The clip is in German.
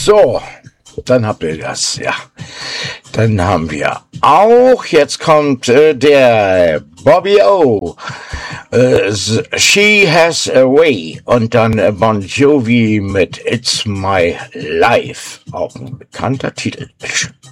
So, dann habt ihr das, ja. Dann haben wir auch, jetzt kommt der Bobby O. She Has a Way und dann Bon Jovi mit It's My Life. Auch ein bekannter Titel.